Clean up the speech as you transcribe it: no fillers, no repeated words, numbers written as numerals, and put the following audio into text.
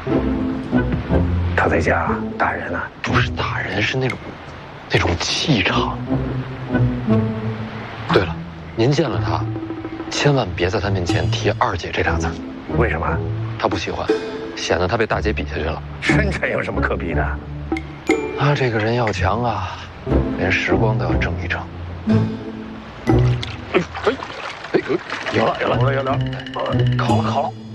他在家打人呢？ 不是打人，是那种气场。对了，您见了他，千万别在他面前提“二姐”这俩字。 为什么？ 他不喜欢，显得他被大姐比下去了。 身材有什么可比的？ 他这个人要强啊，连时光都要争一争。有了， 考了。